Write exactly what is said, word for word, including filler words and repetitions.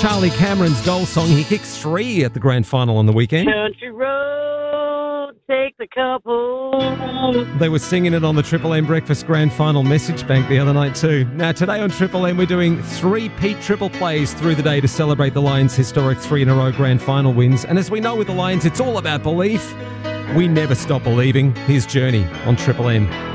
Charlie Cameron's goal song. He kicked three at the grand final on the weekend. Country road, take the couple. They were singing it on the Triple M Breakfast Grand Final message bank the other night too. Now today on Triple M we're doing three Pete triple plays through the day to celebrate the Lions' historic three in a row grand final wins. And as we know with the Lions, it's all about belief. We never stop believing. Here's Journey on Triple M.